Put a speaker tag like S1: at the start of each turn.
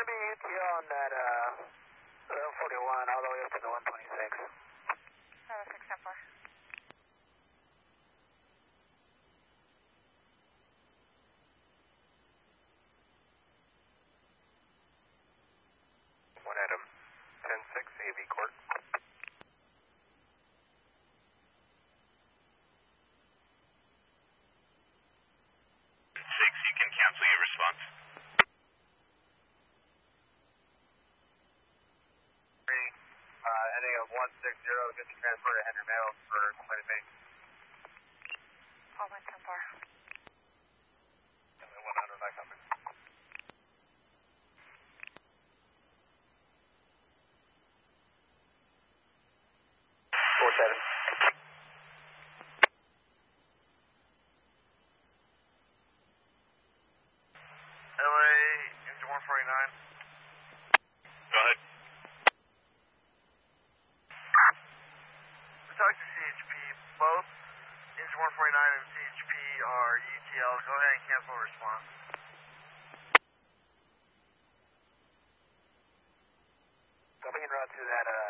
S1: to be UTL on that 1141 all the way up to the 126.
S2: 7674.
S3: One Adam, 10-6, AV court.
S4: 6, you can cancel your response.
S3: Ending of 160, get the transfer to Henry Mayo for complaint made.
S2: All 174.
S3: And then 100 back up. 47. LA, engine 149.
S4: Go ahead.
S3: Talk to CHP. Both engine 149 and CHP are UTL. Go ahead and cancel response.
S1: Copy en route to that